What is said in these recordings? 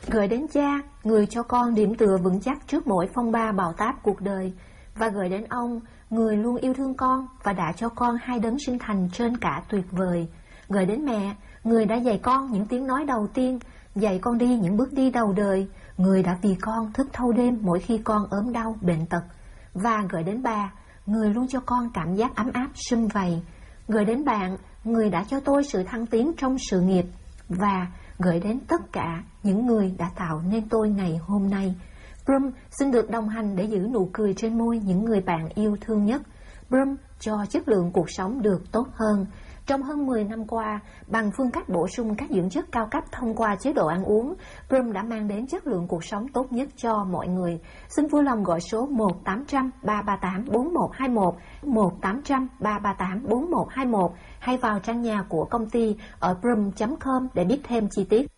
Gửi đến cha, người cho con điểm tựa vững chắc trước mỗi phong ba bão táp cuộc đời. Và gửi đến ông, người luôn yêu thương con và đã cho con hai đấng sinh thành trên cả tuyệt vời. Gửi đến mẹ, người đã dạy con những tiếng nói đầu tiên, dạy con đi những bước đi đầu đời, người đã vì con thức thâu đêm mỗi khi con ốm đau bệnh tật. Và gửi đến bà, người luôn cho con cảm giác ấm áp sum vầy. Gửi đến bạn, người đã cho tôi sự thăng tiến trong sự nghiệp. Và gửi đến tất cả những người đã tạo nên tôi ngày hôm nay. Brum xin được đồng hành để giữ nụ cười trên môi những người bạn yêu thương nhất. Brum cho chất lượng cuộc sống được tốt hơn. Trong hơn 10 năm qua, bằng phương cách bổ sung các dưỡng chất cao cấp thông qua chế độ ăn uống, Brum đã mang đến chất lượng cuộc sống tốt nhất cho mọi người. Xin vui lòng gọi số 1-800-338-4121, 1-800-338-4121 hay vào trang nhà của công ty ở brum.com để biết thêm chi tiết.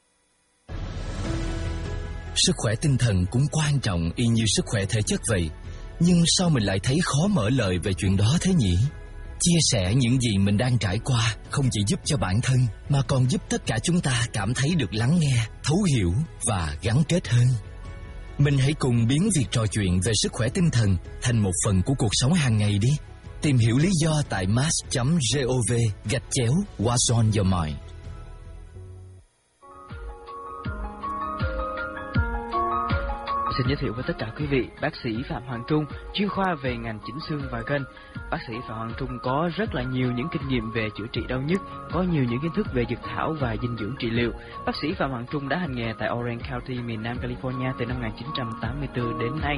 Sức khỏe tinh thần cũng quan trọng y như sức khỏe thể chất vậy. Nhưng sao mình lại thấy khó mở lời về chuyện đó thế nhỉ? Chia sẻ những gì mình đang trải qua không chỉ giúp cho bản thân mà còn giúp tất cả chúng ta cảm thấy được lắng nghe, thấu hiểu và gắn kết hơn. Mình hãy cùng biến việc trò chuyện về sức khỏe tinh thần thành một phần của cuộc sống hàng ngày đi. Tìm hiểu lý do tại mass.gov/What's on your mind. Xin giới thiệu với tất cả quý vị, bác sĩ Phạm Hoàng Trung, chuyên khoa về ngành chỉnh xương và gân. Bác sĩ Phạm Hoàng Trung có rất là nhiều những kinh nghiệm về chữa trị đau nhức, có nhiều những kiến thức về dược thảo và dinh dưỡng trị liệu. Bác sĩ Phạm Hoàng Trung đã hành nghề tại Orange County, miền Nam California từ năm 1984 đến nay.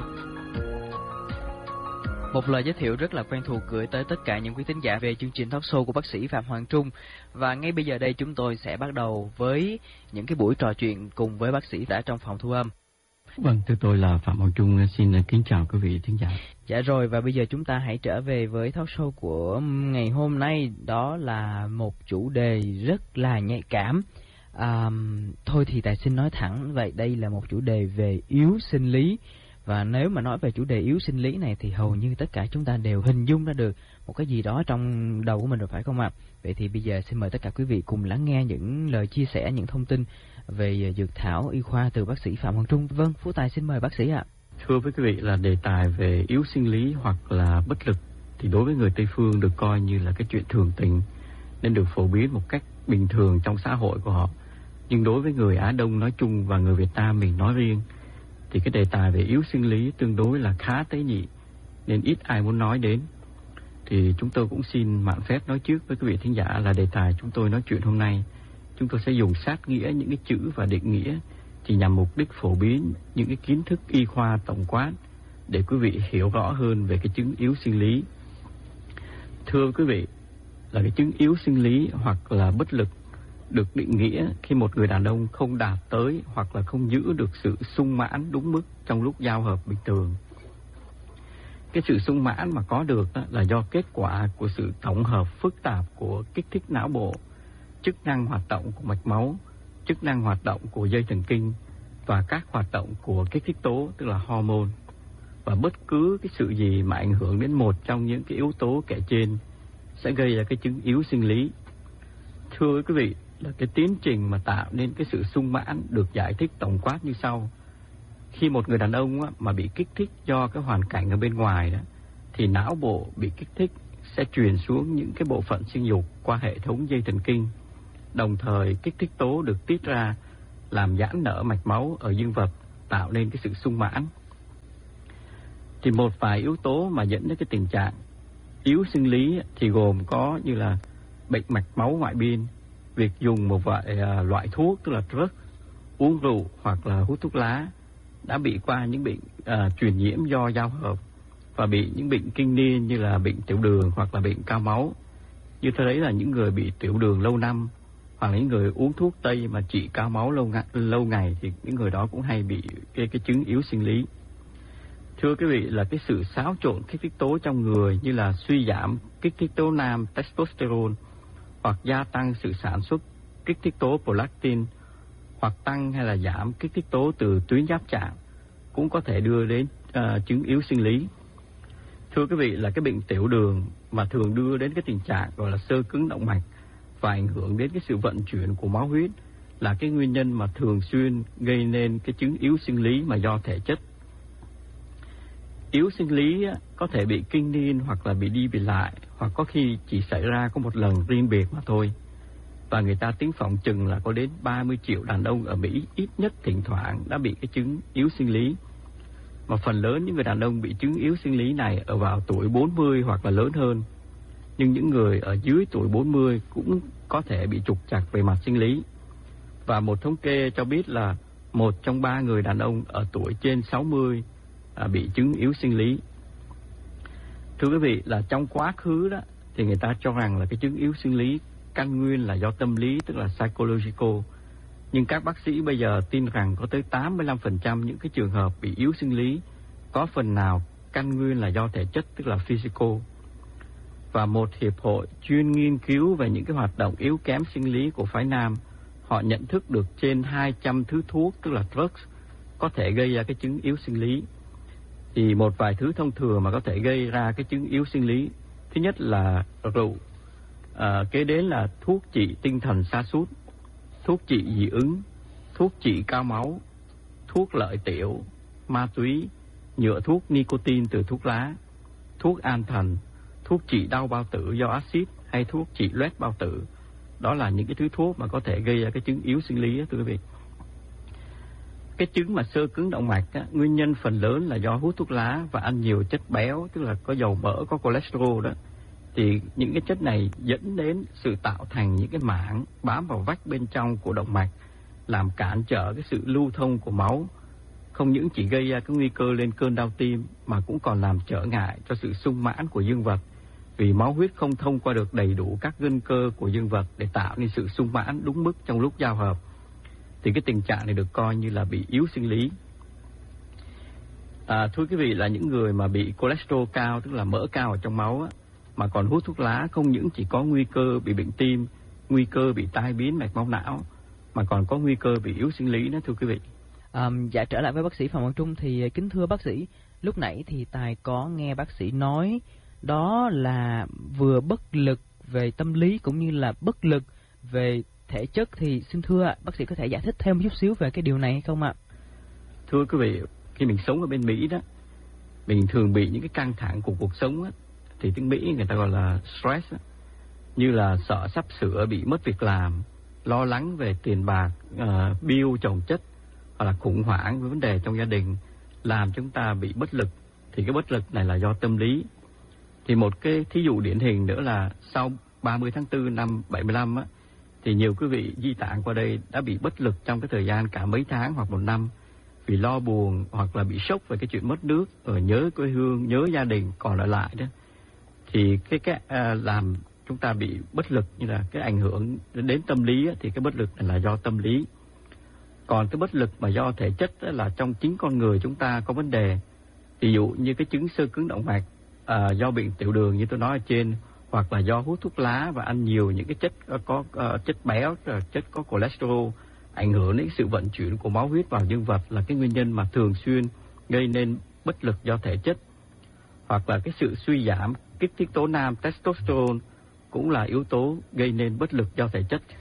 Một lời giới thiệu rất là quen thuộc gửi tới tất cả những quý thính giả về chương trình talk show của bác sĩ Phạm Hoàng Trung. Và ngay bây giờ đây chúng tôi sẽ bắt đầu với những cái buổi trò chuyện cùng với bác sĩ đã trong phòng thu âm. Vâng, thưa tôi là Phạm Hoàng Trung, xin kính chào quý vị thính giả. Dạ rồi, và bây giờ chúng ta hãy trở về với talk show của ngày hôm nay. Đó là một chủ đề rất là nhạy cảm. Thôi thì Tài xin nói thẳng vậy, đây là một chủ đề về yếu sinh lý. Và nếu mà nói về chủ đề yếu sinh lý này thì hầu như tất cả chúng ta đều hình dung ra được một cái gì đó trong đầu của mình rồi, phải không ạ? Vậy thì bây giờ xin mời tất cả quý vị cùng lắng nghe những lời chia sẻ, những thông tin về dược thảo y khoa từ bác sĩ Phạm Hoàng Trung. Vâng, Phú Tài xin mời bác sĩ ạ. Thưa với quý vị, là đề tài về yếu sinh lý hoặc là bất lực thì đối với người Tây phương được coi như là cái chuyện thường tình, nên được phổ biến một cách bình thường trong xã hội của họ. Nhưng đối với người Á Đông nói chung và người Việt Nam mình nói riêng thì cái đề tài về yếu sinh lý tương đối là khá tế nhị, nên ít ai muốn nói đến. Thì chúng tôi cũng xin mạn phép nói trước với quý vị thính giả là đề tài chúng tôi nói chuyện hôm nay, chúng tôi sẽ dùng sát nghĩa những cái chữ và định nghĩa chỉ nhằm mục đích phổ biến những cái kiến thức y khoa tổng quát để quý vị hiểu rõ hơn về cái chứng yếu sinh lý. Thưa quý vị, là cái chứng yếu sinh lý hoặc là bất lực được định nghĩa khi một người đàn ông không đạt tới hoặc là không giữ được sự sung mãn đúng mức trong lúc giao hợp bình thường. Cái sự sung mãn mà có được là do kết quả của sự tổng hợp phức tạp của kích thích não bộ, chức năng hoạt động của mạch máu, chức năng hoạt động của dây thần kinh và các hoạt động của kích thích tố, tức là hormone. Và bất cứ cái sự gì mà ảnh hưởng đến một trong những cái yếu tố kể trên sẽ gây ra cái chứng yếu sinh lý. Thưa quý vị, là cái tiến trình mà tạo nên cái sự sung mãn được giải thích tổng quát như sau. Khi một người đàn ông mà bị kích thích do cái hoàn cảnh ở bên ngoài đó, thì não bộ bị kích thích sẽ truyền xuống những cái bộ phận sinh dục qua hệ thống dây thần kinh. Đồng thời kích thích tố được tiết ra làm giãn nở mạch máu ở dương vật, tạo nên cái sự sung mãn. Thì một vài yếu tố mà dẫn đến cái tình trạng yếu sinh lý thì gồm có như là bệnh mạch máu ngoại biên, việc dùng một loại thuốc tức là drug, uống rượu hoặc là hút thuốc lá, đã bị qua những bệnh truyền nhiễm do giao hợp và bị những bệnh kinh niên như là bệnh tiểu đường hoặc là bệnh cao máu. Như thế đấy là những người bị tiểu đường lâu năm hoặc là những người uống thuốc tây mà trị cao máu lâu ngày thì những người đó cũng hay bị cái chứng yếu sinh lý. Thưa quý vị, là cái sự xáo trộn kích thích tố trong người như là suy giảm kích thích tố nam testosterone hoặc gia tăng sự sản xuất kích thích tố prolactin hoặc tăng hay là giảm kích thích tố từ tuyến giáp chạm cũng có thể đưa đến chứng yếu sinh lý. Thưa quý vị, là cái bệnh tiểu đường mà thường đưa đến cái tình trạng gọi là xơ cứng động mạch và ảnh hưởng đến cái sự vận chuyển của máu huyết là cái nguyên nhân mà thường xuyên gây nên cái chứng yếu sinh lý mà do thể chất. Yếu sinh lý có thể bị kinh niên hoặc là bị đi bị lại, hoặc có khi chỉ xảy ra có một lần riêng biệt mà thôi. Và người ta tính phỏng chừng là có đến 30 triệu đàn ông ở Mỹ ít nhất thỉnh thoảng đã bị cái chứng yếu sinh lý. Mà phần lớn những người đàn ông bị chứng yếu sinh lý này ở vào tuổi 40 hoặc là lớn hơn. Nhưng những người ở dưới tuổi 40 cũng có thể bị trục trặc về mặt sinh lý. Và một thống kê cho biết là 1 trong 3 người đàn ông ở tuổi trên 60 bị chứng yếu sinh lý. Thưa quý vị, là trong quá khứ đó thì người ta cho rằng là cái chứng yếu sinh lý căn nguyên là do tâm lý, tức là psychological. Nhưng các bác sĩ bây giờ tin rằng có tới 85% những cái trường hợp bị yếu sinh lý có phần nào căn nguyên là do thể chất, tức là physical. Và một hiệp hội chuyên nghiên cứu về những cái hoạt động yếu kém sinh lý của phái nam, họ nhận thức được trên 200 thứ thuốc, tức là drugs, có thể gây ra cái chứng yếu sinh lý. Thì một vài thứ thông thường mà có thể gây ra cái chứng yếu sinh lý. Thứ nhất là rượu, kế đến là thuốc trị tinh thần sa sút, thuốc trị dị ứng, thuốc trị cao máu, thuốc lợi tiểu, ma túy, nhựa thuốc nicotine từ thuốc lá, thuốc an thần, thuốc trị đau bao tử do axit hay thuốc trị loét bao tử. Đó là những cái thứ thuốc mà có thể gây ra cái chứng yếu sinh lý đó, thưa quý vị. Cái chứng mà xơ cứng động mạch á, nguyên nhân phần lớn là do hút thuốc lá và ăn nhiều chất béo, tức là có dầu mỡ, có cholesterol đó. Thì những cái chất này dẫn đến sự tạo thành những cái mảng bám vào vách bên trong của động mạch, làm cản trở cái sự lưu thông của máu. Không những chỉ gây ra cái nguy cơ lên cơn đau tim mà cũng còn làm trở ngại cho sự sung mãn của dương vật, vì máu huyết không thông qua được đầy đủ các gân cơ của dương vật để tạo nên sự sung mãn đúng mức trong lúc giao hợp. Thì cái tình trạng này được coi như là bị yếu sinh lý. Thưa quý vị, là những người mà bị cholesterol cao, tức là mỡ cao ở trong máu á, mà còn hút thuốc lá không những chỉ có nguy cơ bị bệnh tim, nguy cơ bị tai biến mạch máu não, mà còn có nguy cơ bị yếu sinh lý nữa, thưa quý vị. Dạ, trở lại với bác sĩ Phạm Quang Trung thì kính thưa bác sĩ, lúc nãy thì Tài có nghe bác sĩ nói đó là vừa bất lực về tâm lý cũng như là bất lực về thể chất, thì xin thưa bác sĩ có thể giải thích thêm một chút xíu về cái điều này hay không ạ? Thưa quý vị, khi mình sống ở bên Mỹ đó, mình thường bị những cái căng thẳng của cuộc sống á, thì tiếng Mỹ người ta gọi là stress á, như là sợ sắp sửa bị mất việc làm, lo lắng về tiền bạc, bill chồng chất, hoặc là khủng hoảng với vấn đề trong gia đình, làm chúng ta bị bất lực. Thì cái bất lực này là do tâm lý. Thì một cái thí dụ điển hình nữa là sau 30 tháng 4 năm 75 á, thì nhiều quý vị di tản qua đây đã bị bất lực trong cái thời gian cả mấy tháng hoặc một năm, vì lo buồn hoặc là bị sốc về cái chuyện mất nước, rồi nhớ quê hương, nhớ gia đình còn ở lại đó. Thì cái làm chúng ta bị bất lực, như là cái ảnh hưởng đến tâm lý á, thì cái bất lực này là do tâm lý. Còn cái bất lực mà do thể chất là trong chính con người chúng ta có vấn đề. Ví dụ như cái chứng xơ cứng động mạch do bệnh tiểu đường như tôi nói ở trên, hoặc là do hút thuốc lá và ăn nhiều những cái chất có chất béo, chất có cholesterol, ảnh hưởng đến sự vận chuyển của máu huyết vào dương vật, là cái nguyên nhân mà thường xuyên gây nên bất lực do thể chất. Hoặc là cái sự suy giảm kích thích tố nam testosterone cũng là yếu tố gây nên bất lực do thể chất.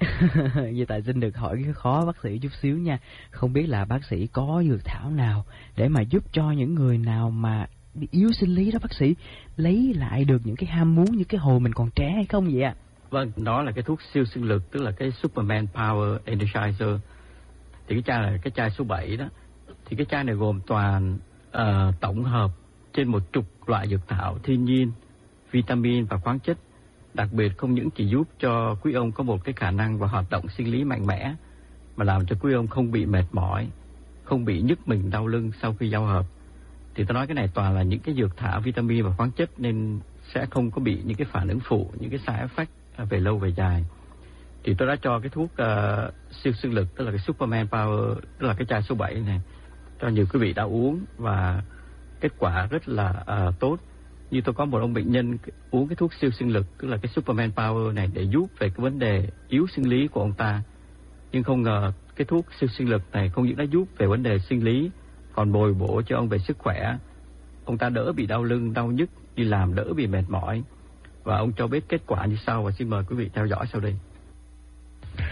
Vậy Tài xin được hỏi cái khó bác sĩ chút xíu nha. Không biết là bác sĩ có dược thảo nào để mà giúp cho những người nào mà bị yếu sinh lý đó bác sĩ lấy lại được những cái ham muốn như cái hồi mình còn trẻ hay không vậy ạ? Vâng, đó là cái thuốc siêu sinh lực, tức là cái Superman Power Energizer. Thì cái chai là cái chai số 7 đó. Thì cái chai này gồm toàn tổng hợp trên 100 loại dược thảo thiên nhiên, vitamin và khoáng chất. Đặc biệt không những chỉ giúp cho quý ông có một cái khả năng và hoạt động sinh lý mạnh mẽ, mà làm cho quý ông không bị mệt mỏi, không bị nhức mình đau lưng sau khi giao hợp. Thì tôi nói cái này toàn là những cái dược thảo vitamin và khoáng chất, nên sẽ không có bị những cái phản ứng phụ, những cái side effect về lâu về dài. Thì tôi đã cho cái thuốc siêu sinh lực, tức là cái Superman Power, tức là cái chai số 7 này, cho nhiều quý vị đã uống và kết quả rất là tốt. Như tôi có một ông bệnh nhân uống cái thuốc siêu sinh lực, tức là cái Superman Power này, để giúp về cái vấn đề yếu sinh lý của ông ta. Nhưng không ngờ cái thuốc siêu sinh lực này không những đã giúp về vấn đề sinh lý, còn bồi bổ cho ông về sức khỏe. Ông ta đỡ bị đau lưng, đau nhức, đi làm đỡ bị mệt mỏi. Và ông cho biết kết quả như sau, và xin mời quý vị theo dõi sau đây.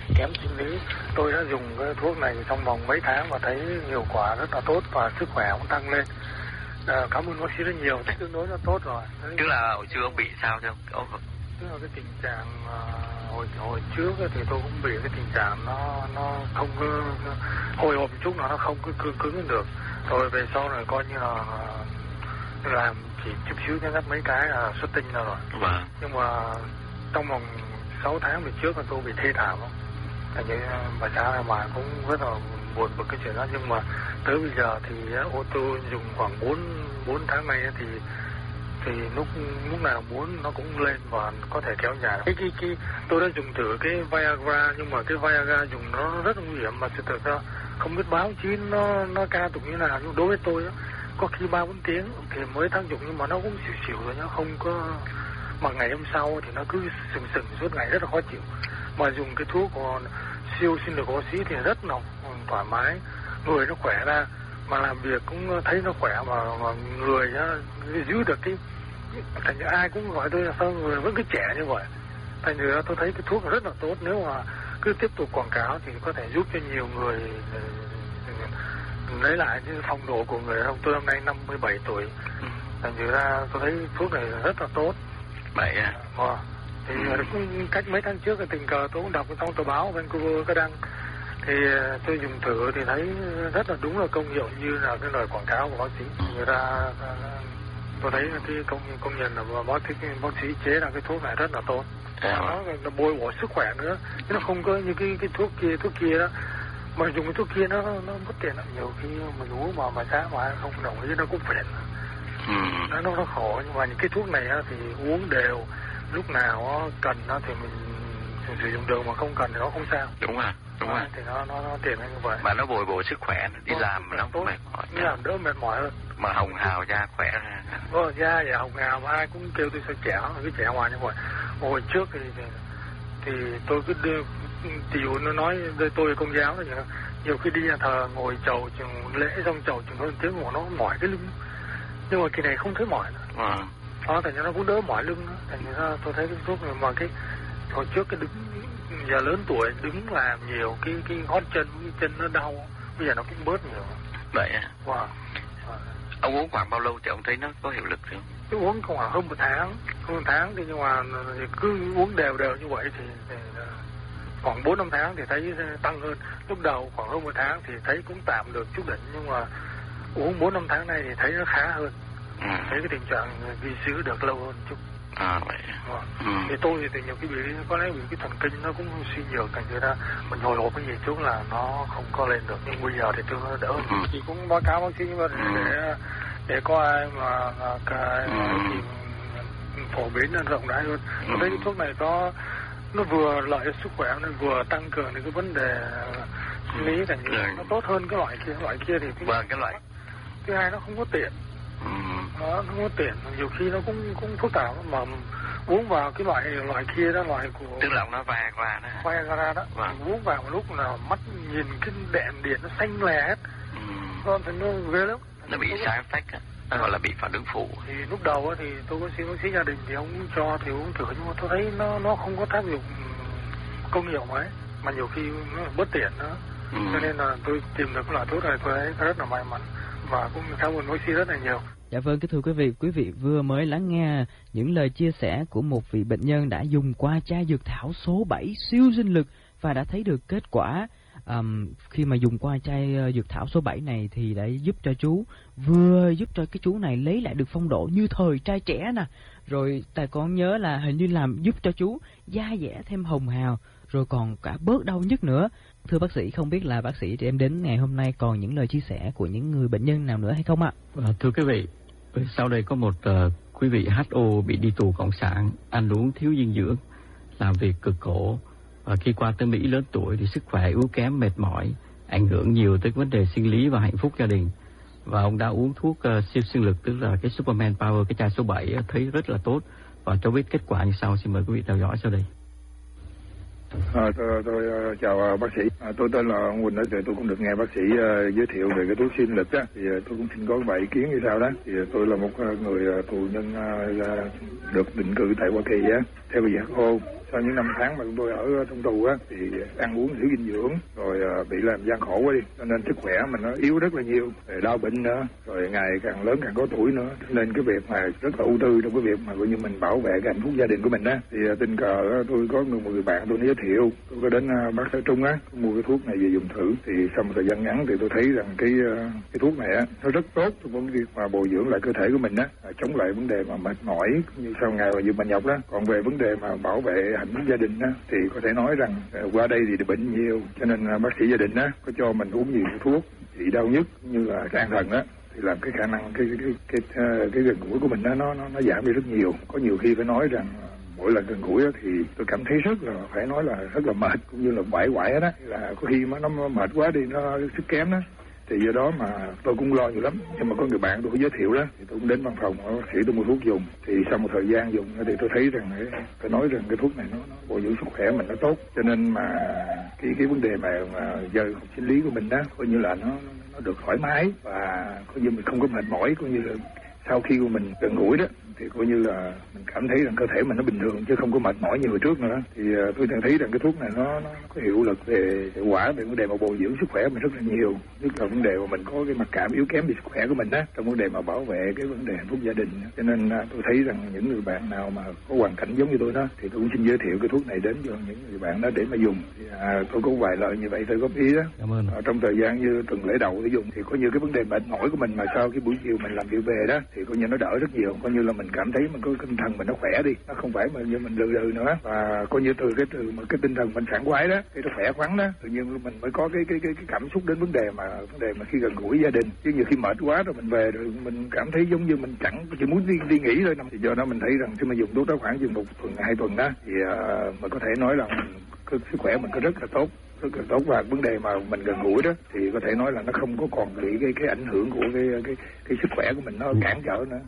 kém sinh lý. Tôi đã dùng cái thuốc này trong vòng mấy tháng và thấy hiệu quả rất là tốt và sức khỏe cũng tăng lên. Cảm ơn bác sĩ rất nhiều, tương đối là tốt rồi. Tức là hồi xưa ông bị sao chứ? Tức là cái tình trạng hồi trước thì tôi cũng bị cái tình trạng nó không có hồi hộp chút nào, nó không có cứng được. Rồi về sau này coi như là làm chỉ chút xíu nhắc mấy cái là xuất tinh rồi. Vâng. Nhưng mà trong vòng 6 tháng về trước là tôi bị thê thảm lắm. Thành như bà xã bà cũng rất là buồn với cái chuyện đó. Nhưng mà tới bây giờ thì ô tô dùng khoảng 4 tháng nay thì lúc nào muốn nó cũng lên và có thể kéo dài. Tôi đã dùng thử cái Viagra, nhưng mà cái Viagra dùng nó rất là nguy hiểm, mà sự thực ra không biết báo chí nó ca tụng như nào. Nhưng đối với tôi có khi 3-4 tiếng thì mới tác dụng, nhưng mà nó cũng xỉu rồi, nó không có. Mà ngày hôm sau thì nó cứ sừng suốt ngày, rất là khó chịu. Mà dùng cái thuốc của siêu sinh lực oxy thì rất là thoải mái, người nó khỏe ra, mà làm việc cũng thấy nó khỏe, mà người giữ được cái. Thành ra ai cũng gọi tôi là sao người vẫn cứ trẻ như vậy. Thành ra tôi thấy cái thuốc rất là tốt, nếu mà cứ tiếp tục quảng cáo thì có thể giúp cho nhiều người lấy lại cái phong độ của người. Tôi năm nay 57 tuổi. Thành ra tôi thấy thuốc này rất là tốt. Vậy à? Thì cách mấy tháng trước thì tình cờ tôi cũng đọc trong tờ báo Vancouver có đăng, thì tôi dùng thử thì thấy rất là đúng là công hiệu như là cái lời quảng cáo của bác sĩ. Người ta tôi thấy cái công nhận là bác sĩ chế ra cái thuốc này rất là tốt. Nó bồi bổ sức khỏe nữa, chứ nó không có như cái thuốc kia đó. Mà dùng cái thuốc kia nó mất tiền lắm, nhiều khi mình uống mà giá mà không đồng ý nó cũng phiền. Nó khổ. Nhưng mà những cái thuốc này thì uống đều, lúc nào cần thì mình sử dụng được, mà không cần thì nó không sao. Đúng rồi. Thì nó tiền như vậy. Mà nó bồi bổ sức khỏe, đi làm nó không mệt mỏi. Nó làm đỡ mệt mỏi hơn. Mà hồng hào da khỏe ra. Da vậy hồng hào, mà ai cũng kêu tôi sao trẻ, cái trẻ hoài như vậy. Hồi trước thì tôi cứ đưa tiểu nó nói tôi công giáo đó, nhiều khi đi nhà thờ ngồi chầu chừng lễ xong chầu chừng hơn tiếng mà nó mỏi cái lưng. Nhưng mà kỳ này không thấy mỏi nữa. Thành ra nó cũng đỡ mỏi lưng nữa. Thành ra tôi thấy cái thuốc này, mà cái hồi trước cái đứng giờ lớn tuổi đứng làm nhiều cái gót chân, cái chân nó đau, bây giờ nó cũng bớt nhiều. Vậy à? Ông uống khoảng bao lâu thì ông thấy nó có hiệu lực không? Tôi uống khoảng hơn một tháng thì, nhưng mà cứ uống đều như vậy thì khoảng 4-5 tháng thì thấy tăng hơn. Lúc đầu khoảng hơn một tháng thì thấy cũng tạm được chút đỉnh, nhưng mà uống 4-5 tháng nay thì thấy nó khá hơn. Thấy cái tình trạng ghi giữ được lâu hơn chút. Vậy. Thì tôi thì nhiều cái có lẽ vì cái thần kinh nó cũng suy nhược, thành ra mình hồi hộp cái gì chút là nó không có lên được. Nhưng bây giờ thì tôi đỡ. Thì cũng báo cáo bác sĩ để có ai mà phổ biến rộng rãi hơn. Tôi thấy cái thuốc này nó vừa lợi cho sức khỏe, nó vừa tăng cường cái vấn đề sinh lý, thành ra nó tốt hơn cái loại kia thì cái loại thứ hai nó không có tiện. Nó không có tiện, nhiều khi nó cũng phức tạp, mà uống vào cái loại kia đó, loại của tức là nó Viagra đó. Uống vào một lúc là mắt nhìn cái đèn điện nó xanh lè hết. Thì nó ghê lắm. Nó bị side effect á, gọi là bị phản ứng phụ. Thì lúc đầu thì tôi có xin bác sĩ gia đình thì ông cho thì uống thử, nhưng mà tôi thấy nó không có tác dụng công hiệu mấy, mà nhiều khi nó bất tiện nữa. Cho nên là tôi tìm được cái loại thuốc này, tôi thấy rất là may mắn và cũng cảm ơn bác sĩ rất là nhiều. Dạ vâng, kính thưa quý vị vừa mới lắng nghe những lời chia sẻ của một vị bệnh nhân đã dùng qua chai dược thảo số 7 siêu sinh lực và đã thấy được kết quả. Khi mà dùng qua chai dược thảo số 7 này thì đã giúp cho chú, vừa giúp cho cái chú này lấy lại được phong độ như thời trai trẻ nè, rồi tài con nhớ là hình như làm giúp cho chú da dẻ thêm hồng hào, rồi còn cả bớt đau nhức nữa. Thưa bác sĩ, không biết là bác sĩ em đến ngày hôm nay còn những lời chia sẻ của những người bệnh nhân nào nữa hay không ạ? Thưa quý vị, sau đây có một quý vị HO bị đi tù cộng sản, ăn uống thiếu dinh dưỡng, làm việc cực khổ, và khi qua tới Mỹ lớn tuổi thì sức khỏe yếu kém, mệt mỏi, ảnh hưởng nhiều tới vấn đề sinh lý và hạnh phúc gia đình. Và ông đã uống thuốc siêu sinh lực, tức là cái Superman Power, cái chai số 7, thấy rất là tốt và cho biết kết quả như sau. Xin mời quý vị theo dõi sau đây. Tôi chào bác sĩ. Tôi tên là Quỳnh đó. Tôi cũng được nghe bác sĩ giới thiệu về cái thuốc sinh lực á, thì tôi cũng xin có vài ý kiến như sau đó. Thì tôi là một người tù nhân được định cư tại Hoa Kỳ á. theo cái dạng ô. Sau những năm tháng mà chúng tôi ở trong tù á thì ăn uống thiếu dinh dưỡng, rồi bị làm gian khổ quá đi, cho nên sức khỏe mình nó yếu rất là nhiều, rồi đau bệnh nữa, rồi ngày càng lớn càng có tuổi nữa, nên cái việc mà rất là ưu tư trong cái việc mà coi như mình bảo vệ cái hạnh phúc gia đình của mình á. Thì tình cờ tôi có một người bạn tôi giới thiệu, tôi có đến bác sĩ Trung á, mua cái thuốc này về dùng thử, thì sau một thời gian ngắn thì tôi thấy rằng cái thuốc này á nó rất tốt trong cái việc mà bồi dưỡng lại cơ thể của mình á, chống lại vấn đề mà mệt mỏi như sau ngày mà mình nhọc đó. Còn về vấn đề mà bảo vệ hạnh phúc gia đình á thì có thể nói rằng qua đây thì bệnh nhiều, cho nên bác sĩ gia đình á có cho mình uống nhiều thuốc trị đau nhức như là an thần á, thì làm cái khả năng cái gần gũi của mình nó giảm đi rất nhiều. Có nhiều khi phải nói rằng mỗi lần gần gũi thì tôi cảm thấy rất là phải nói là rất là mệt, cũng như là bãi quải đó, là có khi mà nó mệt quá đi, nó sức kém đó. Thì do đó mà tôi cũng lo nhiều lắm, nhưng mà có người bạn tôi có giới thiệu đó, thì tôi cũng đến văn phòng bác sĩ tôi mua thuốc dùng. Thì sau một thời gian dùng thì tôi thấy rằng phải nói rằng cái thuốc này nó bồi dưỡng sức khỏe mình nó tốt, cho nên mà cái vấn đề mà giờ sinh lý của mình đó coi như là nó được thoải mái, và coi như mình không có mệt mỏi, coi như là sau khi của mình gần gũi đó thì coi như là mình cảm thấy rằng cơ thể mình nó bình thường chứ không có mệt mỏi như hồi trước nữa. Thì tôi thấy rằng cái thuốc này nó có hiệu lực về hiệu quả về vấn đề mà bồi dưỡng sức khỏe mình rất là nhiều, nhất là vấn đề mà mình có cái mặc cảm yếu kém về sức khỏe của mình đó, trong vấn đề mà bảo vệ cái vấn đề hạnh phúc gia đình. Cho nên tôi thấy rằng những người bạn nào mà có hoàn cảnh giống như tôi đó thì tôi cũng xin giới thiệu cái thuốc này đến cho những người bạn đó để mà dùng. Thì, tôi có vài lời như vậy tôi góp ý đó. Cảm ơn. Trong thời gian như tuần lễ đầu tôi dùng thì có như cái vấn đề mệt mỏi của mình mà sau cái buổi chiều mình làm việc về đó thì coi như nó đỡ rất nhiều, coi như là mình cảm thấy mình có tinh thần mình nó khỏe đi, nó không phải mà như mình lừ nữa, và coi như từ cái tinh thần mình sảng khoái đó, cái nó khỏe khoắn đó, tự nhiên mình mới có cái cảm xúc đến vấn đề mà khi gần gũi gia đình. Chứ nhiều khi mệt quá rồi mình về rồi mình cảm thấy giống như mình chỉ muốn đi nghỉ thôi. Thì do đó mình thấy rằng khi mà dùng thuốc đó khoảng chừng 1 tuần 2 tuần đó thì mình có thể nói là sức khỏe mình có rất là tốt, và vấn đề mà mình gần gũi đó thì có thể nói là nó không có còn bị cái ảnh hưởng của cái sức khỏe của mình nó cản trở nữa.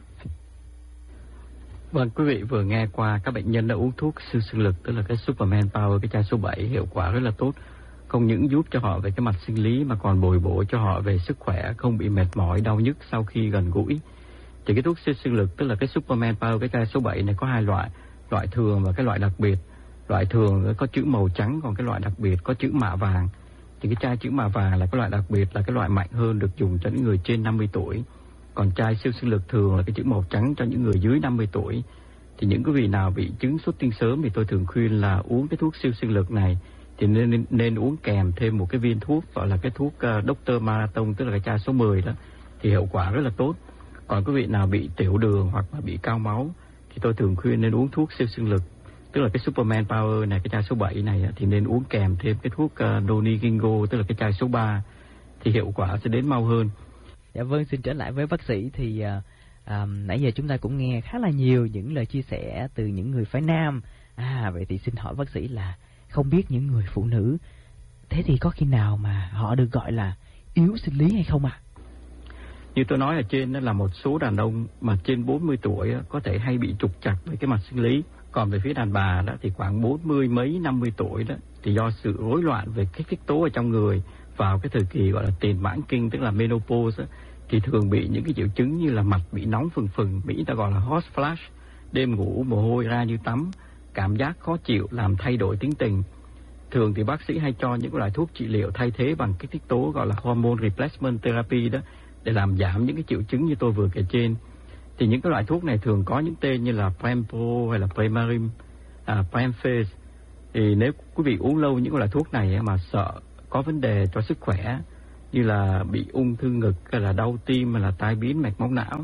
Vâng, quý vị vừa nghe qua các bệnh nhân đã uống thuốc siêu sinh lực, tức là cái Superman Power, cái chai số 7, hiệu quả rất là tốt. Không những giúp cho họ về cái mặt sinh lý mà còn bồi bổ cho họ về sức khỏe, không bị mệt mỏi, đau nhức sau khi gần gũi. Thì cái thuốc siêu sinh lực, tức là cái Superman Power, cái chai số 7 này có hai loại, loại thường và cái loại đặc biệt. Loại thường có chữ màu trắng, còn cái loại đặc biệt có chữ mạ vàng. Thì cái chai chữ mạ vàng là cái loại đặc biệt, là cái loại mạnh hơn, được dùng cho những người trên 50 tuổi. Còn chai siêu sinh lực thường là cái chữ màu trắng cho những người dưới 50 tuổi. Thì những quý vị nào bị chứng xuất tinh sớm thì tôi thường khuyên là uống cái thuốc siêu sinh lực này thì nên uống kèm thêm một cái viên thuốc gọi là cái thuốc Dr. Marathon, tức là cái chai số 10 đó, thì hiệu quả rất là tốt. Còn quý vị nào bị tiểu đường hoặc là bị cao máu thì tôi thường khuyên nên uống thuốc siêu sinh lực, tức là cái Superman Power này, cái chai số 7 này, thì nên uống kèm thêm cái thuốc Doni Gingo, tức là cái chai số 3, thì hiệu quả sẽ đến mau hơn. Dạ vâng, xin trở lại với bác sĩ. Thì nãy giờ chúng ta cũng nghe khá là nhiều những lời chia sẻ từ những người phái nam. Vậy thì xin hỏi bác sĩ là không biết những người phụ nữ, thế thì có khi nào mà họ được gọi là yếu sinh lý hay không ạ? Như tôi nói ở trên, đó là một số đàn ông mà trên 40 tuổi có thể hay bị trục trặc với cái mặt sinh lý. Còn về phía đàn bà đó thì khoảng 40 mấy 50 tuổi đó thì do sự rối loạn về kích thích tố ở trong người vào cái thời kỳ gọi là tiền mãn kinh, tức là menopause đó, thì thường bị những cái triệu chứng như là mặt bị nóng phừng phừng, Mỹ ta gọi là hot flash, đêm ngủ mồ hôi ra như tắm, cảm giác khó chịu, làm thay đổi tính tình. Thường thì bác sĩ hay cho những loại thuốc trị liệu thay thế bằng kích thích tố gọi là hormone replacement therapy đó, để làm giảm những cái triệu chứng như tôi vừa kể trên. Thì những cái loại thuốc này thường có những tên như là Prempro hay là Premarin, Premphase. Thì nếu quý vị uống lâu những loại thuốc này mà sợ có vấn đề cho sức khỏe như là bị ung thư ngực hay là đau tim hay là tai biến mạch máu não,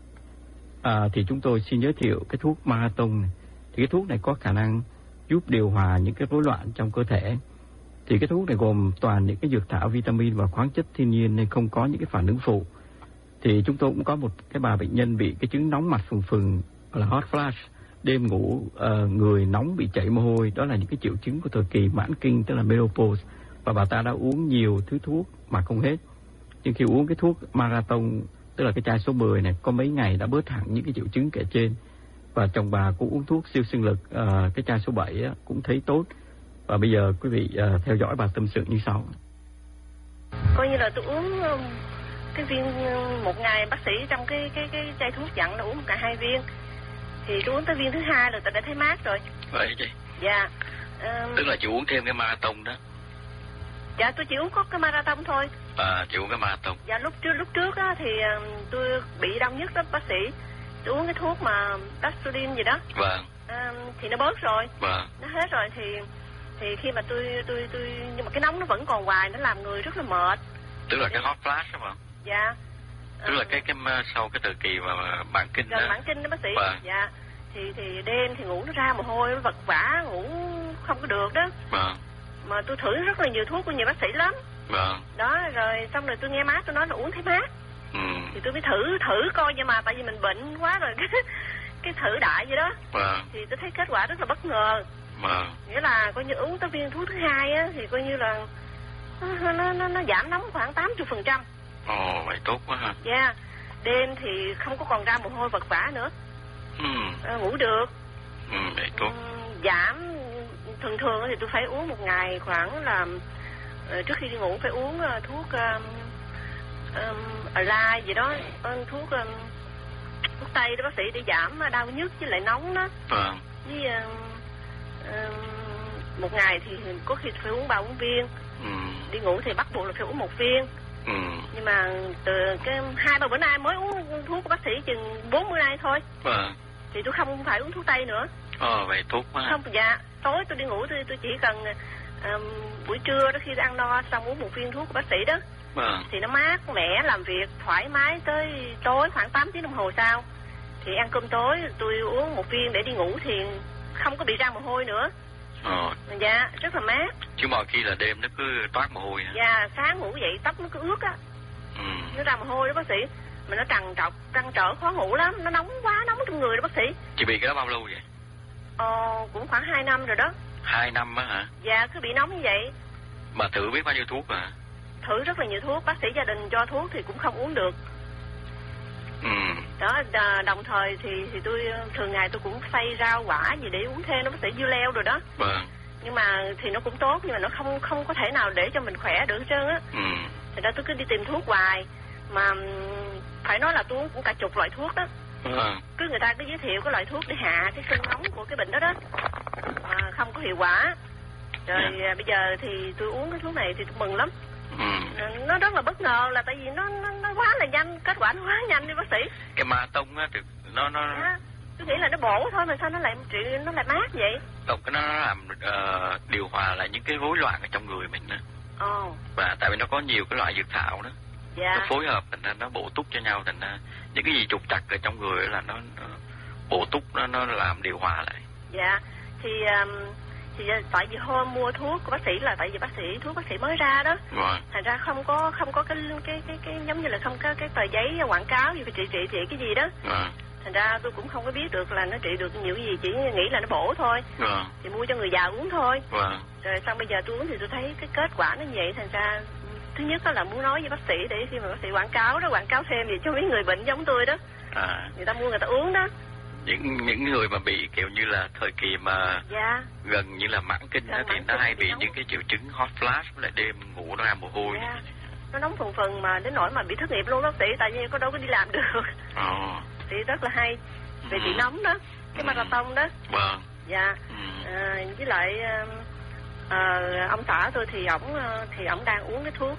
thì chúng tôi xin giới thiệu cái thuốc Marathon này. Thì cái thuốc này có khả năng giúp điều hòa những cái rối loạn trong cơ thể. Thì cái thuốc này gồm toàn những cái dược thảo, vitamin và khoáng chất thiên nhiên nên không có những cái phản ứng phụ. Thì chúng tôi cũng có một cái bà bệnh nhân bị cái chứng nóng mặt phừng phừng là hot flash, đêm ngủ người nóng bị chảy mồ hôi, đó là những cái triệu chứng của thời kỳ mãn kinh, tức là menopause. Và bà ta đã uống nhiều thứ thuốc mà không hết. Nhưng khi uống cái thuốc Marathon, tức là cái chai số 10 này, có mấy ngày đã bớt hẳn những cái triệu chứng kể trên. Và chồng bà cũng uống thuốc siêu sinh lực, cái chai số 7 cũng thấy tốt. Và bây giờ quý vị theo dõi bà tâm sự như sau. Coi như là tôi uống cái viên một ngày, bác sĩ trong cái chai thuốc dặn là uống cả 2 viên. Thì tôi uống tới viên thứ 2 rồi, tôi đã thấy mát rồi. Vậy chứ? Dạ. Tức là chị uống thêm cái marathon đó. Dạ, tôi chỉ uống có cái marathon thôi. Chị uống cái marathon. Dạ, lúc trước á, thì tôi bị đau nhức đó bác sĩ. Tôi uống cái thuốc mà Tastudin gì đó. Vâng. Thì nó bớt rồi. Vâng. Nó hết rồi thì khi mà tôi nhưng mà cái nóng nó vẫn còn hoài, nó làm người rất là mệt. Tức là cái hot flash đúng không? Dạ. Tức là cái sau cái thời kỳ mà bản kinh đó. Bản kinh đó bác sĩ. Vâng. Dạ. Thì đêm thì ngủ nó ra mồ hôi, nó vật vã, ngủ không có được đó. Vâng. Mà tôi thử rất là nhiều thuốc của nhiều bác sĩ lắm. Vâng. Đó, rồi xong rồi tôi nghe mát, tôi nói là uống thấy mát. Thì tôi mới thử coi, nhưng mà tại vì mình bệnh quá rồi cái thử đại vậy đó. Vâng. Thì tôi thấy kết quả rất là bất ngờ. Vâng. Nghĩa là coi như uống tới viên thuốc thứ 2 á thì coi như là nó giảm nóng khoảng 80%. Ồ, vậy tốt quá ha. Dạ. Đêm thì không có còn ra mồ hôi vật vã nữa. Ngủ được. Vậy tốt. Giảm thường thì tôi phải uống một ngày khoảng là trước khi đi ngủ phải uống thuốc Align gì đó, thuốc Tây đó bác sĩ, để giảm đau nhức với lại nóng đó. Vâng. Với một ngày thì có khi phải uống 3-4 viên. Đi ngủ thì bắt buộc là phải uống 1 viên. Nhưng mà từ cái 2-3 bữa nay mới uống thuốc của bác sĩ chừng 40 nay thôi. Vâng. Thì tôi không phải uống thuốc Tây nữa. Vậy tốt quá. Không, dạ. Tối tôi đi ngủ tôi chỉ cần buổi trưa đó, khi ăn no xong uống 1 viên thuốc của bác sĩ đó. Vâng. Thì nó mát mẻ, làm việc thoải mái tới tối khoảng 8 tiếng đồng hồ sau. Thì ăn cơm tối tôi uống 1 viên để đi ngủ thì không có bị ra mồ hôi nữa. Dạ, rất là mát. Chứ mọi khi là đêm nó cứ toát mồ hôi hả? Dạ, sáng ngủ dậy tóc nó cứ ướt á. Nó ra mồ hôi đó bác sĩ. Mà nó trăn trở khó ngủ lắm, nó nóng quá, nóng trong người đó bác sĩ. Chị bị cái đó bao lâu vậy? Cũng khoảng 2 năm rồi đó. 2 năm á hả? Dạ, cứ bị nóng như vậy. Mà thử biết bao nhiêu thuốc hả? Thử rất là nhiều thuốc, bác sĩ gia đình cho thuốc thì cũng không uống được. Đó, đồng thời thì tôi thường ngày tôi cũng xay rau quả gì để uống thêm đó bác sĩ, dưa leo rồi đó. Vâng. Nhưng mà thì nó cũng tốt, nhưng mà nó không có thể nào để cho mình khỏe được hết trơn á. Thì đó tôi cứ đi tìm thuốc hoài, mà phải nói là tôi uống cũng cả chục loại thuốc đó. Cứ người ta cứ giới thiệu cái loại thuốc để hạ cái cơn nóng của cái bệnh đó đó, mà không có hiệu quả. Rồi bây giờ thì tôi uống cái thuốc này thì tôi mừng lắm. Nó rất là bất ngờ, là tại vì nó quá là nhanh, kết quả nó quá nhanh đi bác sĩ. Cái marathon á thì nó tôi nghĩ là nó bổ thôi mà sao nó lại mát vậy? Tổng cái nó làm điều hòa lại những cái rối loạn ở trong người mình đó. Và tại vì nó có nhiều cái loại dược thảo đó. Nó phối hợp thành ra nó bổ túc cho nhau, thành ra những cái gì trục trặc ở trong người là nó bổ túc, nó làm điều hòa lại. Dạ. Thì tại vì hôm mua thuốc của bác sĩ là tại vì thuốc bác sĩ mới ra đó. Thành ra không có cái giống như là không có cái tờ giấy quảng cáo gì về trị cái gì đó. Thành ra tôi cũng không có biết được là nó trị được nhiều cái gì, chỉ nghĩ là nó bổ thôi. Thì mua cho người già uống thôi. Rồi xong bây giờ tôi uống thì tôi thấy cái kết quả nó như vậy, thành ra thứ nhất là muốn nói với bác sĩ để khi mà bác sĩ quảng cáo thêm gì cho mấy người bệnh giống tôi đó. Người ta mua người ta uống đó. Những người mà bị kiểu như là thời kỳ mà gần như là mãn kinh đó, thì nó hay bị những cái triệu chứng hot flash, với lại đêm ngủ nó ra mồ hôi. Nó nóng phần mà đến nỗi mà bị thất nghiệp luôn bác sĩ, tại vì có đâu có đi làm được. Thì rất là hay về bị nóng đó, cái marathon đó. Dạ. Với lại ông xã tôi thì ổng đang uống cái thuốc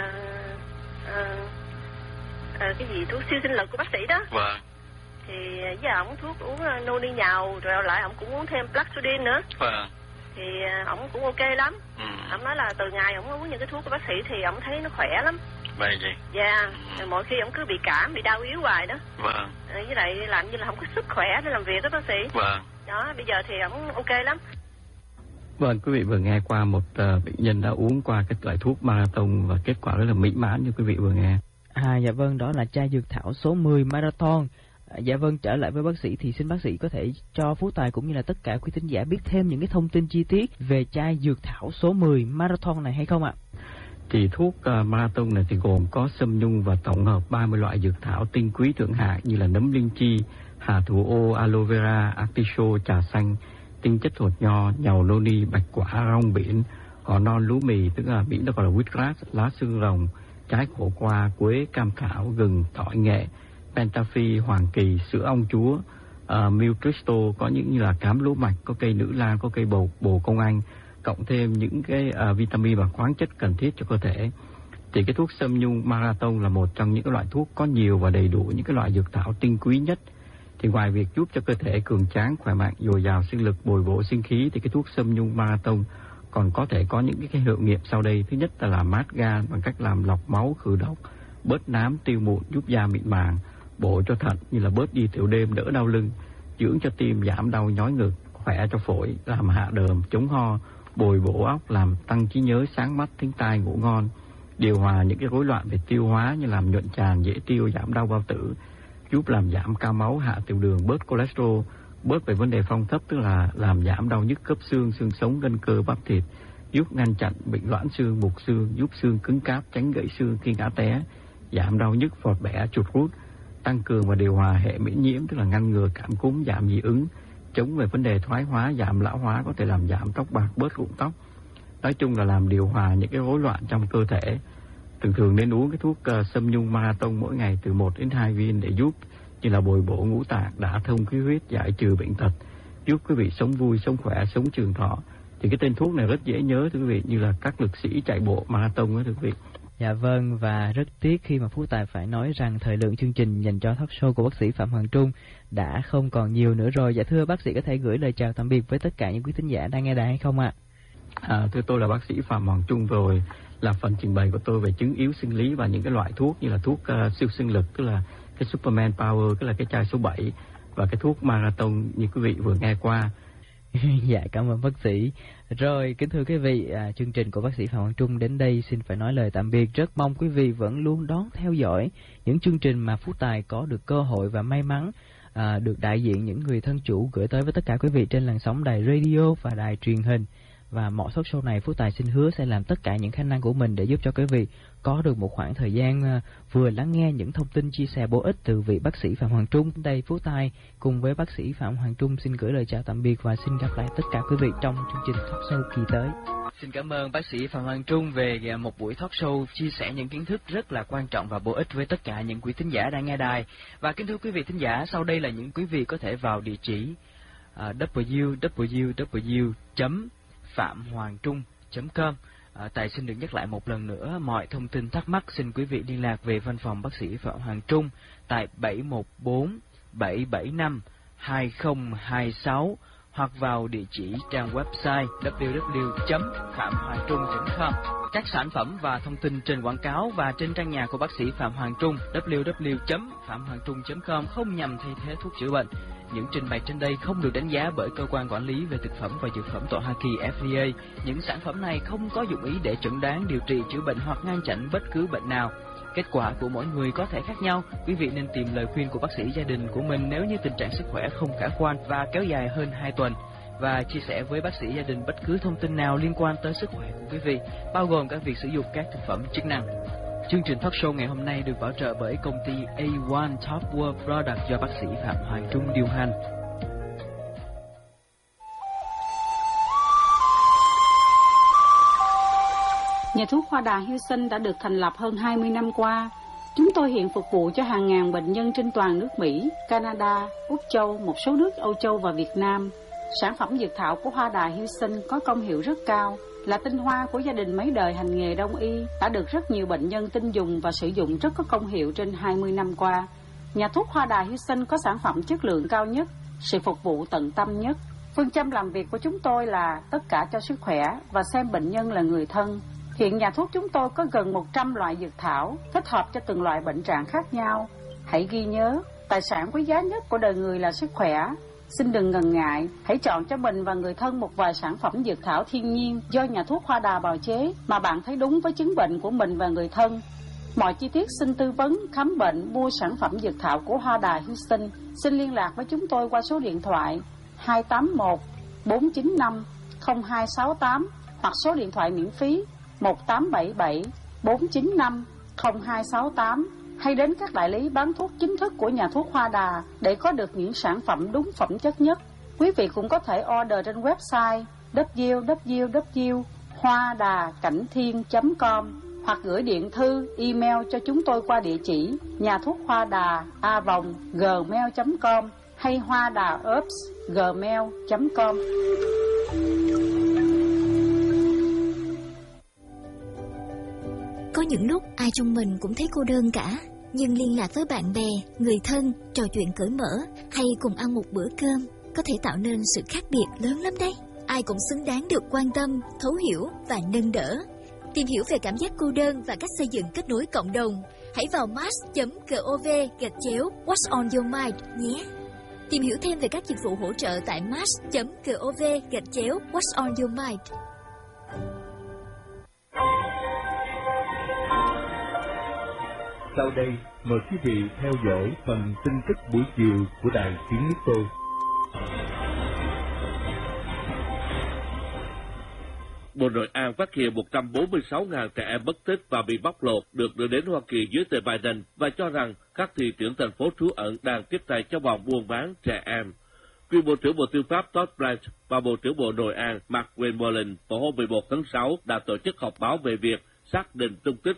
cái gì thuốc siêu sinh lực của bác sĩ đó. Thì với ổng thuốc uống noni nhào, rồi lại ổng cũng uống thêm Plastudin nữa. Thì ổng cũng ok lắm. Ổng nói là từ ngày ổng uống những cái thuốc của bác sĩ thì ổng thấy nó khỏe lắm. Vậy vậy? Dạ. Mỗi khi ổng cứ bị cảm, bị đau yếu hoài đó. Với lại làm như là không có sức khỏe để làm việc đó bác sĩ. Đó, bây giờ thì ổng ok lắm. Vâng, quý vị vừa nghe qua một bệnh nhân đã uống qua cái loại thuốc marathon và kết quả rất là mỹ mãn như quý vị vừa nghe. Dạ vâng, đó là chai dược thảo số 10 marathon. Dạ vâng, trở lại với bác sĩ thì xin bác sĩ có thể cho Phú Tài cũng như là tất cả quý thính giả biết thêm những cái thông tin chi tiết về chai dược thảo số 10 marathon này hay không ạ? Thì thuốc marathon này thì gồm có sâm nhung và tổng hợp 30 loại dược thảo tinh quý thượng hạng như là nấm linh chi, hà thủ ô, aloe vera, artichoke, trà xanh, tinh chất hột nho, nhàu noni, bạch quả, rong biển, ngò non, lúa mì, tức là biển nó gọi là wheatgrass, lá xương rồng, trái khổ qua, quế, cam thảo, gừng, tỏi nghệ, pentaphi, hoàng kỳ, sữa ong chúa, Milk Crystal, có những như là cám lúa mạch, có cây nữ lan, có cây bồ công anh, cộng thêm những cái vitamin và khoáng chất cần thiết cho cơ thể. Thì cái thuốc Sâm Nhung Marathon là một trong những cái loại thuốc có nhiều và đầy đủ những cái loại dược thảo tinh quý nhất. Thì ngoài việc giúp cho cơ thể cường tráng, khỏe mạnh, dồi dào sinh lực, bồi bổ sinh khí, thì cái thuốc Sâm Nhung Marathon còn có thể có những cái hiệu nghiệm sau đây. Thứ nhất là làm mát gan bằng cách làm lọc máu, khử độc, bớt nám, tiêu mụn, giúp da mịn màng, bổ cho thận như là bớt đi tiểu đêm, đỡ đau lưng, dưỡng cho tim, giảm đau nhói ngực, khỏe cho phổi, làm hạ đờm, chống ho, bồi bổ óc, làm tăng trí nhớ, sáng mắt, thính tai, ngủ ngon, điều hòa những cái rối loạn về tiêu hóa như làm nhuận tràng, dễ tiêu, giảm đau bao tử, giúp làm giảm cao máu, hạ tiểu đường, bớt cholesterol, bớt về vấn đề phong thấp, tức là làm giảm đau nhức khớp xương, xương sống, gân cơ, bắp thịt, giúp ngăn chặn bệnh loãng xương, mục xương, giúp xương cứng cáp, tránh gãy xương khi ngã té, giảm đau nhức, phọt bẻ, chuột rút, tăng cường và điều hòa hệ miễn nhiễm, tức là ngăn ngừa cảm cúm, giảm dị ứng, chống về vấn đề thoái hóa, giảm lão hóa, có thể làm giảm tóc bạc, bớt rụng tóc. Nói chung là làm điều hòa những cái rối loạn trong cơ thể. Thường nên uống cái thuốc Sâm Nhung Marathon mỗi ngày từ 1 đến 2 viên để giúp như là bồi bổ ngũ tạng, đả thông khí huyết, giải trừ bệnh tật, giúp quý vị sống vui, sống khỏe, sống trường thọ. Thì cái tên thuốc này rất dễ nhớ thưa quý vị, như là các lực sĩ chạy bộ marathon đó thưa quý vị. Dạ vâng, và rất tiếc khi mà Phú Tài phải nói rằng thời lượng chương trình dành cho talk show của bác sĩ Phạm Hoàng Trung đã không còn nhiều nữa rồi. Dạ thưa bác sĩ, có thể gửi lời chào tạm biệt với tất cả những quý thính giả đang nghe đài hay không ạ? Thưa tôi là bác sĩ Phạm Hoàng Trung, rồi là phần trình bày của tôi về chứng yếu sinh lý và những cái loại thuốc như là thuốc siêu sinh lực, tức là cái Superman Power, tức là cái chai số 7, và cái thuốc Marathon như quý vị vừa nghe qua. Dạ, cảm ơn bác sĩ. Rồi, kính thưa quý vị, chương trình của bác sĩ Phạm Hoàng Trung đến đây xin phải nói lời tạm biệt. Rất mong quý vị vẫn luôn đón theo dõi những chương trình mà Phú Tài có được cơ hội và may mắn được đại diện những người thân chủ gửi tới với tất cả quý vị trên làn sóng đài radio và đài truyền hình. Và mọi talk show này Phú Tài xin hứa sẽ làm tất cả những khả năng của mình để giúp cho quý vị có được một khoảng thời gian vừa lắng nghe những thông tin chia sẻ bổ ích từ vị bác sĩ Phạm Hoàng Trung. Đây Phú Tài cùng với bác sĩ Phạm Hoàng Trung xin gửi lời chào tạm biệt và xin gặp lại tất cả quý vị trong chương trình talk show kỳ tới. Xin cảm ơn bác sĩ Phạm Hoàng Trung về một buổi talk show chia sẻ những kiến thức rất là quan trọng và bổ ích với tất cả những quý thính giả đang nghe đài. Và kính thưa quý vị thính giả, sau đây là những quý vị có thể vào địa chỉ www.phạm-hoàng-trung.com. Tài xin được nhắc lại một lần nữa, mọi thông tin thắc mắc xin quý vị liên lạc về văn phòng bác sĩ Phạm Hoàng Trung tại 714-775-2026 hoặc vào địa chỉ trang website www.phạm-hoàng-trung.com. Các sản phẩm và thông tin trên quảng cáo và trên trang nhà của bác sĩ Phạm Hoàng Trung www.phạm-hoàng-trung.com không nhằm thay thế thuốc chữa bệnh. Những trình bày trên đây không được đánh giá bởi cơ quan quản lý về thực phẩm và dược phẩm tại Hoa Kỳ FDA. Những sản phẩm này không có dụng ý để chẩn đoán, điều trị, chữa bệnh hoặc ngăn chặn bất cứ bệnh nào. Kết quả của mỗi người có thể khác nhau. Quý vị nên tìm lời khuyên của bác sĩ gia đình của mình nếu như tình trạng sức khỏe không khả quan và kéo dài hơn 2 tuần. Và chia sẻ với bác sĩ gia đình bất cứ thông tin nào liên quan tới sức khỏe của quý vị, bao gồm cả việc sử dụng các thực phẩm chức năng. Chương trình talk show ngày hôm nay được bảo trợ bởi công ty A1 Top World Product do bác sĩ Phạm Hoàng Trung điều hành. Nhà thuốc Hoa Đà Houston đã được thành lập hơn 20 năm qua. Chúng tôi hiện phục vụ cho hàng ngàn bệnh nhân trên toàn nước Mỹ, Canada, Úc Châu, một số nước Âu Châu và Việt Nam. Sản phẩm dược thảo của Hoa Đà Houston có công hiệu rất cao, là tinh hoa của gia đình mấy đời hành nghề đông y, đã được rất nhiều bệnh nhân tin dùng và sử dụng rất có công hiệu trên 20 năm qua. Nhà thuốc Hoa Đà Houston có sản phẩm chất lượng cao nhất, sự phục vụ tận tâm nhất. Phương châm làm việc của chúng tôi là tất cả cho sức khỏe và xem bệnh nhân là người thân. Hiện nhà thuốc chúng tôi có gần 100 loại dược thảo, thích hợp cho từng loại bệnh trạng khác nhau. Hãy ghi nhớ, tài sản quý giá nhất của đời người là sức khỏe. Xin đừng ngần ngại, hãy chọn cho mình và người thân một vài sản phẩm dược thảo thiên nhiên do nhà thuốc Hoa Đà bào chế mà bạn thấy đúng với chứng bệnh của mình và người thân. Mọi chi tiết xin tư vấn, khám bệnh, mua sản phẩm dược thảo của Hoa Đà Houston. Xin liên lạc với chúng tôi qua số điện thoại 281 495 0268 hoặc số điện thoại miễn phí 1877 495 0268. Hay đến các đại lý bán thuốc chính thức của nhà thuốc Hoa Đà để có được những sản phẩm đúng phẩm chất nhất. Quý vị cũng có thể order trên website www.hoadacảnhthiên.com hoặc gửi điện thư, email cho chúng tôi qua địa chỉ nhà thuốc hoa đà @gmail.com hay hoadaops@gmail.com. Có những lúc ai trong mình cũng thấy cô đơn cả, nhưng liên lạc với bạn bè, người thân, trò chuyện cởi mở hay cùng ăn một bữa cơm có thể tạo nên sự khác biệt lớn lắm đấy. Ai cũng xứng đáng được quan tâm, thấu hiểu và nâng đỡ. Tìm hiểu về cảm giác cô đơn và cách xây dựng kết nối cộng đồng, hãy vào mass.gov/What's on your mind nhé. Tìm hiểu thêm về các dịch vụ hỗ trợ tại mass.gov/What's on your mind. Sau đây, mời quý vị theo dõi phần tin tức buổi chiều của Đài Tiếng Nước Tôi. Bộ Nội an phát hiện 146.000 trẻ em mất tích và bị bóc lột được đưa đến Hoa Kỳ dưới thời Biden và cho rằng các thị trưởng thành phố trú ẩn đang tiếp tay cho bọn buôn bán trẻ em. Cựu Bộ trưởng Bộ Tư pháp Todd Blanche và Bộ trưởng Bộ Nội an Mark Wayne vào hôm 11 tháng 6 đã tổ chức họp báo về việc xác định tung tích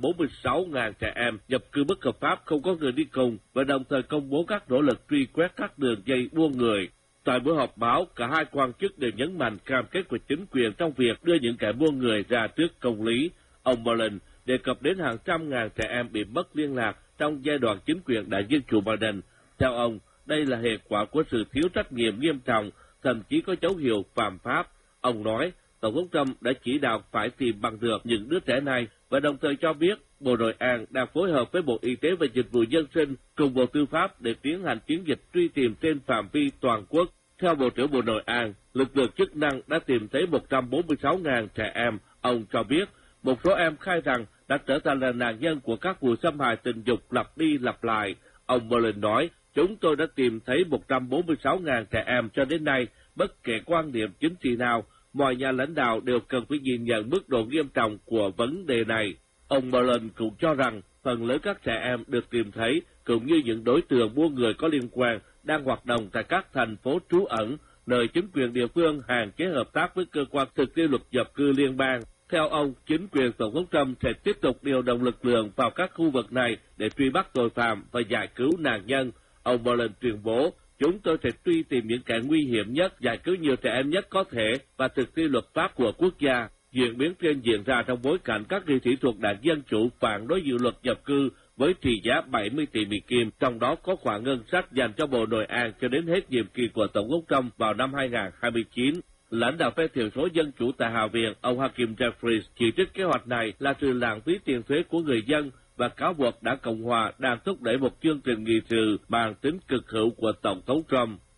146.000 trẻ em nhập cư bất hợp pháp không có người đi cùng và đồng thời công bố các nỗ lực truy quét các đường dây buôn người. Tại buổi họp báo, cả hai quan chức đều nhấn mạnh cam kết của chính quyền trong việc đưa những kẻ buôn người ra trước công lý. Ông Mullen đề cập đến hàng trăm ngàn trẻ em bị mất liên lạc trong giai đoạn chính quyền đại dân chủ Biden. Theo ông, đây là hệ quả của sự thiếu trách nhiệm nghiêm trọng, thậm chí có dấu hiệu phạm pháp. Ông nói, Tổng thống Trump đã chỉ đạo phải tìm bằng được những đứa trẻ này và đồng thời cho biết Bộ Nội an đang phối hợp với Bộ Y tế và Dịch vụ Dân sinh cùng Bộ Tư pháp để tiến hành chiến dịch truy tìm trên phạm vi toàn quốc. Theo Bộ trưởng Bộ Nội an, lực lượng chức năng đã tìm thấy 146.000 trẻ em. Ông cho biết một số em khai rằng đã trở thành là nạn nhân của các vụ xâm hại tình dục lặp đi lặp lại. Ông Mullen nói, chúng tôi đã tìm thấy 146.000 trẻ em cho đến nay, bất kể quan điểm chính trị nào. Mọi nhà lãnh đạo đều cần phải nhìn nhận mức độ nghiêm trọng của vấn đề này. Ông Mullen cũng cho rằng phần lớn các trẻ em được tìm thấy, cũng như những đối tượng buôn người có liên quan, đang hoạt động tại các thành phố trú ẩn, nơi chính quyền địa phương hạn chế hợp tác với cơ quan thực thi luật nhập cư liên bang. Theo ông, chính quyền Tổng thống Trump sẽ tiếp tục điều động lực lượng vào các khu vực này để truy bắt tội phạm và giải cứu nạn nhân. Ông Mullen tuyên bố, chúng tôi sẽ truy tìm những kẻ nguy hiểm nhất, giải cứu nhiều trẻ em nhất có thể và thực thi luật pháp của quốc gia. Diễn biến trên diễn ra trong bối cảnh các nghị sĩ thuộc Đảng Dân Chủ phản đối dự luật nhập cư với trị giá 70 tỷ Mỹ Kim, trong đó có khoản ngân sách dành cho Bộ Nội an cho đến hết nhiệm kỳ của Tổng thống Trump vào năm 2029. Lãnh đạo phe thiểu số Dân Chủ tại Hạ viện, ông Hakeem Jeffries chỉ trích kế hoạch này là sự lãng phí tiền thuế của người dân và cáo buộc Đảng Cộng Hòa đang thúc đẩy một chương trình nghị sự mang tính cực hữu của Tổng thống Trump.